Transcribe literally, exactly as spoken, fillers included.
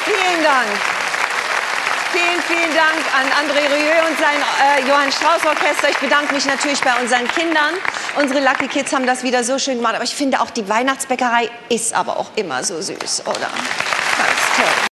Vielen Dank. Vielen, vielen Dank an André Rieu und sein äh, Johann Strauss Orchester. Ich bedanke mich natürlich bei unseren Kindern. Unsere Lucky Kids haben das wieder so schön gemacht. Aber ich finde auch, die Weihnachtsbäckerei ist aber auch immer so süß, oder? Ganz toll.